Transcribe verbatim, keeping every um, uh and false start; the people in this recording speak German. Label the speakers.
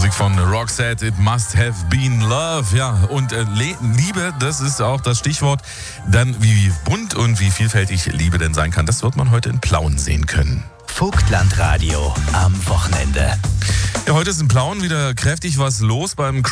Speaker 1: Musik von Roxette, It Must Have Been Love. Ja, und äh, Liebe, das ist auch das Stichwort. Dann, wie bunt und wie vielfältig Liebe denn sein kann, das wird man heute in Plauen sehen können.
Speaker 2: Vogtland Radio am Wochenende.
Speaker 1: Ja, heute ist in Plauen wieder kräftig was los beim